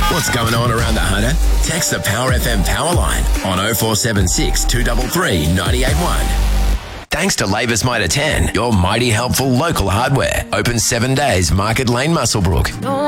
What's going on around the Hunter? Text the Power FM power line on 0476 233 981. Thanks to Labour's Mitre 10, your mighty helpful local hardware. Open 7 days, Market Lane, Muswellbrook.